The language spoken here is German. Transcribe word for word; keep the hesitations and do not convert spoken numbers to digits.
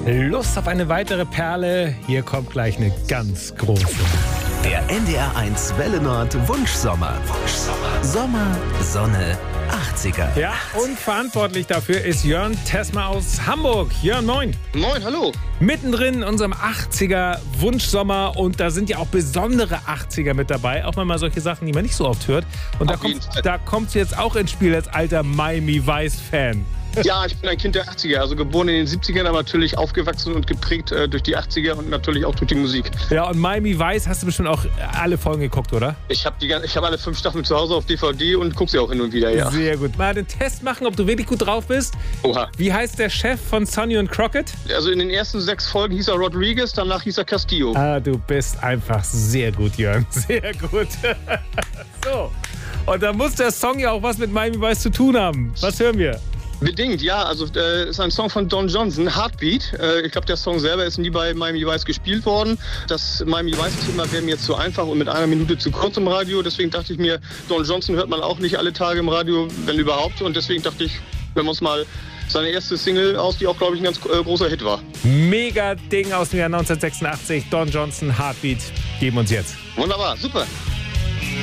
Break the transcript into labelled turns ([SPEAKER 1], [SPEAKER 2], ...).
[SPEAKER 1] Lust auf eine weitere Perle? Hier kommt gleich eine ganz große.
[SPEAKER 2] Der N D R eins Welle Nord Wunschsommer. Wunschsommer. Sommer, Sonne, achtziger.
[SPEAKER 1] Ja, und verantwortlich dafür ist Jörn Tessmer aus Hamburg. Jörn, moin.
[SPEAKER 3] Moin, hallo.
[SPEAKER 1] Mittendrin in unserem achtziger Wunschsommer und da sind ja auch besondere achtziger mit dabei. Auch mal solche Sachen, die man nicht so oft hört. Und da kommt, da kommst du jetzt auch ins Spiel als alter Miami Vice-Fan.
[SPEAKER 3] Ja, ich bin ein Kind der achtziger, also geboren in den siebzigern, aber natürlich aufgewachsen und geprägt äh, durch die achtziger und natürlich auch durch die Musik.
[SPEAKER 1] Ja, und Miami Vice hast du bestimmt auch alle Folgen geguckt, oder?
[SPEAKER 3] Ich habe hab alle fünf Staffeln zu Hause auf D V D und gucke sie auch hin und wieder, ja.
[SPEAKER 1] Sehr gut. Mal den Test machen, ob du wirklich gut drauf bist.
[SPEAKER 3] Oha.
[SPEAKER 1] Wie heißt der Chef von Sonny und Crockett?
[SPEAKER 3] Also in den ersten sechs Folgen hieß er Rodriguez, danach hieß er Castillo.
[SPEAKER 1] Ah, du bist einfach sehr gut, Jörn. Sehr gut. So. Und da muss der Song ja auch was mit Miami Vice zu tun haben. Was hören wir?
[SPEAKER 3] Bedingt, ja. Also äh, ist ein Song von Don Johnson, Heartbeat. Äh, ich glaube, der Song selber ist nie bei Miami Vice gespielt worden. Das Miami Vice-Thema wäre mir jetzt zu einfach und mit einer Minute zu kurz im Radio. Deswegen dachte ich mir, Don Johnson hört man auch nicht alle Tage im Radio, wenn überhaupt. Und deswegen dachte ich, hören wir uns mal seine erste Single aus, die auch, glaube ich, ein ganz äh, großer Hit war.
[SPEAKER 1] Mega Ding aus dem Jahr neunzehnhundertsechsundachtzig. Don Johnson, Heartbeat. Geben uns jetzt.
[SPEAKER 3] Wunderbar, super.